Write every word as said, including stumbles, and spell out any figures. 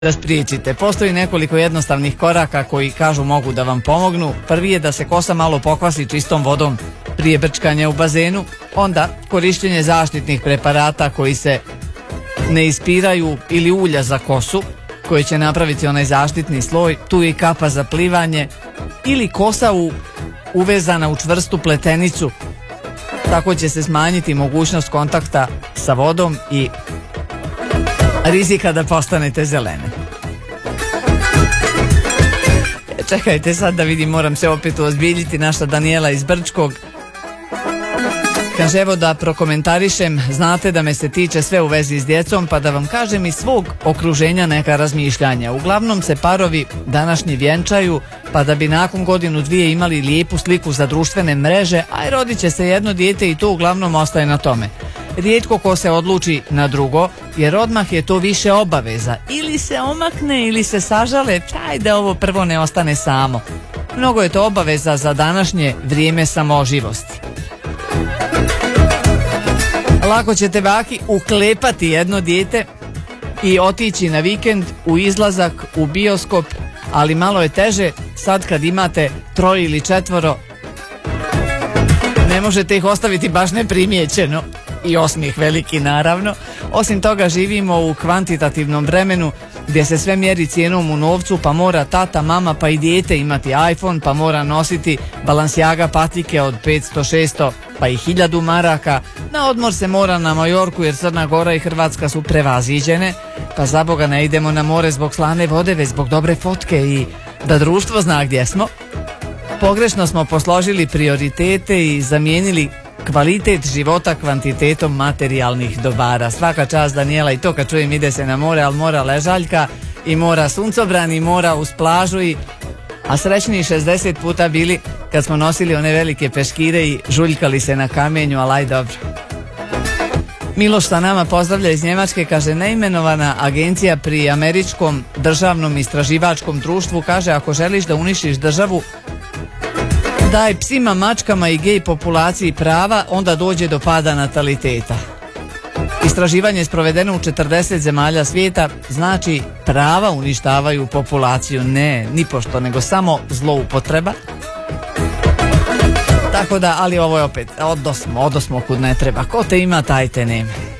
da spriječite. Postoji nekoliko jednostavnih koraka koji kažu mogu da vam pomognu. Prvi je da se kosa malo pokvasi čistom vodom prije brčkanja u bazenu, onda korištenje zaštitnih preparata koji se ne ispiraju ili ulja za kosu koji će napraviti onaj zaštitni sloj, tu je i kapa za plivanje ili kosa u, uvezana u čvrstu pletenicu, tako će se smanjiti mogućnost kontakta sa vodom i rizika da postanete zelene. Čekajte sad da vidim, moram se opet uozbiljiti. Naša Danijela iz Brčkog kaže, evo da prokomentarišem, znate da me se tiče sve u vezi s djecom, pa da vam kažem iz svog okruženja neka razmišljanja. Uglavnom se parovi današnji vjenčaju, pa da bi nakon godinu dvije imali lijepu sliku za društvene mreže, a i rodit će se jedno dijete i to uglavnom ostaje na tome. Rijetko ko se odluči na drugo, jer odmah je to više obaveza. Ili se omakne ili se sažale, taj da ovo prvo ne ostane samo. Mnogo je to obaveza za današnje vrijeme samoživosti. Lako ćete baki uklepati jedno dijete i otići na vikend, u izlazak, u bioskop, ali malo je teže sad kad imate troje ili četvoro. Ne možete ih ostaviti baš neprimjećeno. I osmih veliki naravno. Osim toga živimo u kvantitativnom vremenu gdje se sve mjeri cijenom u novcu, pa mora tata, mama pa i dijete imati iPhone, pa mora nositi Balenciaga patike od petsto, šesto pa i hiljadu maraka. Na odmor se mora na Majorku jer Crna Gora i Hrvatska su prevaziđene, pa za Boga ne idemo na more zbog slane vode, već zbog dobre fotke i da društvo zna gdje smo. Pogrešno smo posložili prioritete i zamijenili kvalitet života kvantitetom materijalnih dobara. Svaka čast Danijela, i to kad čujem ide se na more, ali mora ležaljka i mora suncobran i mora uz plažu i... A srećni šezdeset puta bili kad smo nosili one velike peškire i žuljkali se na kamenju, ali aj dobro. Miloš sa nama pozdravlja iz Njemačke, kaže, neimenovana agencija pri američkom državnom istraživačkom društvu kaže, ako želiš da uništiš državu, daj psima, mačkama i gej populaciji prava, onda dođe do pada nataliteta. Istraživanje je sprovedeno u četrdeset zemalja svijeta, znači prava uništavaju populaciju. Ne, nipošto, nego samo zloupotreba. Tako da, ali ovo je opet, odosmo, odosmo kud ne treba. Ko te ima, taj te nema.